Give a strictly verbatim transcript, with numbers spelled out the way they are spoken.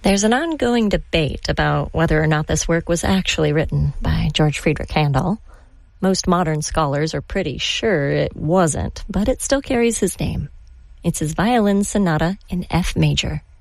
There's an ongoing debate about whether or not this work was actually written by George Friedrich Handel. Most modern scholars are pretty sure it wasn't, but it still carries his name. It's his violin sonata in F major.